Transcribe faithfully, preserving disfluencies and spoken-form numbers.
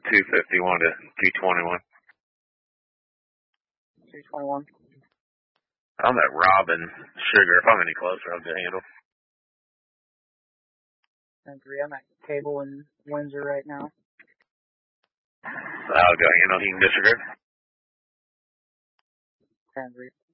two fifty-one to two twenty-one. two twenty-one. I'm at Robin Sugar. If I'm any closer, I'll get a handle. ten three. I'm at Cable in Windsor right now. I'll go handle. He can disregard. ten three.